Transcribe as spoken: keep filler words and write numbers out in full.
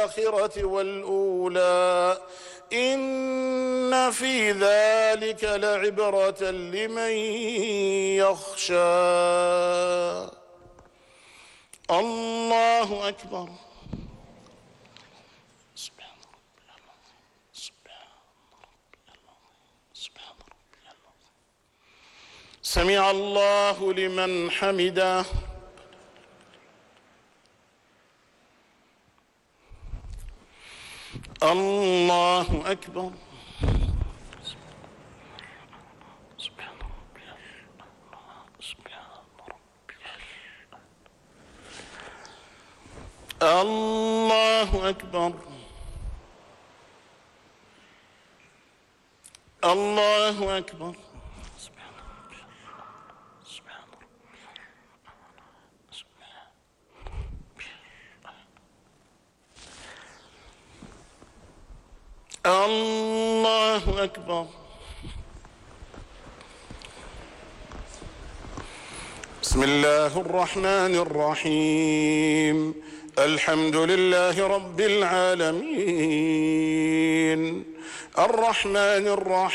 الآخرة والأولى إن في ذلك لعبرة لمن يخشى. الله أكبر. سمع الله لمن حمده. الله أكبر. الله أكبر. الله أكبر. الله أكبر. بسم الله الرحمن الرحيم. الحمد لله رب العالمين الرحمن الرحيم